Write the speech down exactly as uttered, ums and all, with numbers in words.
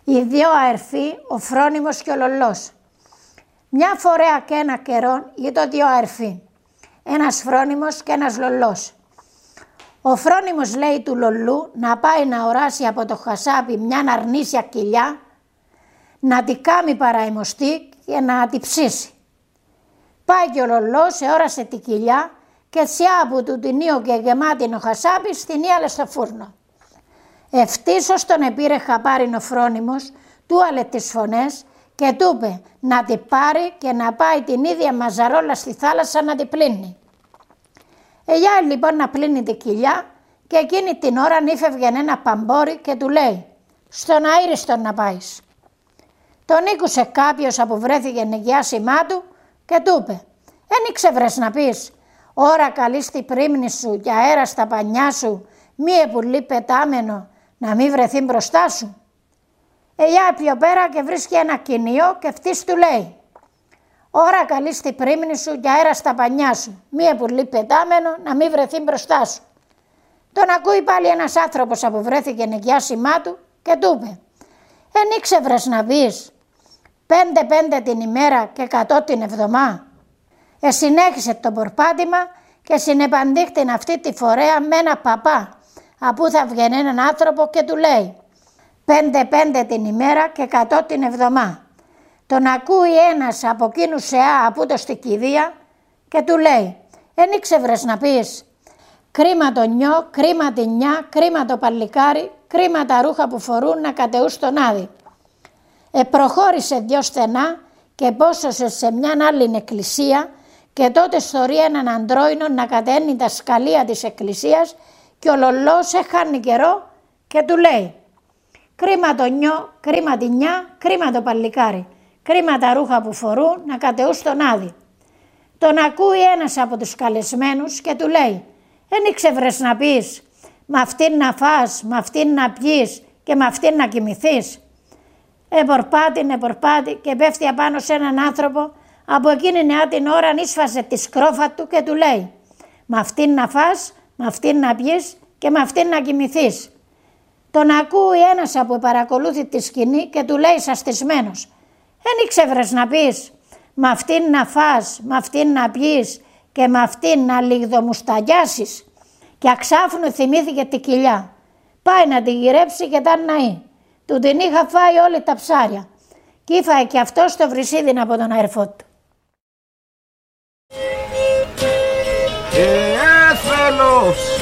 Οι δύο αερφοί, ο Φρόνιμος και ο Λολός. Μια φορέα και ένα καιρό ήταν δύο αερφοί, ένας Φρόνιμος και ένας Λολός. Ο Φρόνιμος λέει του Λολού να πάει να οράσει από το χασάπι μια αρνήσια κοιλιά, να τη κάμει παραημοστή και να τη ψήσει. Πάει και ο Λολός, όρασε τη κοιλιά και τσιά που του την ίω και γεμάτη ο χασάπις την ίαλε στο φούρνο. Ευτύσως τον επήρε χαπάριν ο Φρόνιμος, του άλε τις φωνές και του είπε να τη πάρει και να πάει την ίδια μαζαρόλα στη θάλασσα να τη πλύνει. Ελιά λοιπόν να πλύνει τη κοιλιά και εκείνη την ώρα νύφευγε ένα παμπόρι και του λέει «Στον αήριστον να πάεις». Τον ήκουσε κάποιος που βρέθηκε νοικιάσιμά του και του είπε «Εν ήξευρες να πεις, ώρα καλή στη πρίμνη σου και αέρα στα πανιά σου, μη επουλή πετάμενο να μην βρεθεί μπροστά σου». Ελιά πιο πέρα και βρίσκει ένα κοινιό και αυτής του λέει «Ώρα καλή στη πρίμνη σου και αέρα στα πανιά σου, μη επουλή πετάμενο να μην βρεθεί μπροστά σου». Τον ακούει πάλι ένας άνθρωπος που βρέθηκε νοικιάσιμά του και του είπε «Εν ήξευρες να πεις, πέντε πέντε την ημέρα και εκατό την εβδομά». Εσυνέχισε το πορπάτημα και συνεπαντήχτην αυτή τη φορέα με ένα παπά, απού θα βγαίνει έναν άνθρωπο και του λέει «Πέντε πέντε την ημέρα και εκατό την εβδομά». Τον ακούει ένας από εκείνους σεά από το στη κηδεία και του λέει «Εν ήξευρες να πεις, κρίμα το νιό, κρίμα τη νιά, κρίμα το παλικάρι, κρίμα τα ρούχα που φορούν να κατεούν στον άδη». Επροχώρησε δυο στενά και πόσωσε σε μιαν άλλη εκκλησία και τότε στορεί έναν αντρόινο να καταίνει τα σκαλία της εκκλησίας και ο Λολός έχανε καιρό και του λέει «Κρίμα το νιό, κρίμα τη νιά, κρίμα το παλικάρι, κρίμα τα ρούχα που φορούν να κατεούν στον άδη». Τον ακούει ένας από τους καλεσμένους και του λέει «Εν ήξευρες να πεις, μ' αυτήν να φας, μ' αυτήν να πιείς και μ' αυτήν να κοιμηθείς». Επορπάτη, επορπάτη και πέφτει απάνω σε έναν άνθρωπο, από εκείνη νεά την ώρα ίσφασε τη σκρόφα του και του λέει «Μ' αυτήν να φας, μ' αυτήν να πιείς και μ' αυτήν να κοιμηθείς». Τον ακούει ένας που παρακολούθει τη σκηνή και του λέει σαστισμένος «Εν ήξευρες να πεις, μ' αυτήν να φας, μ' αυτήν να πιείς και μ' αυτήν να λιγδομουσταγιάσεις». Και αξάφνου θυμήθηκε τη κοιλιά. Πάει να τη γυρέψει και τα ναεί. Του την είχα φάει όλη τα ψάρια. Κι ήφαε και αυτός το βρυσίδιν από τον αερφό του. Ε,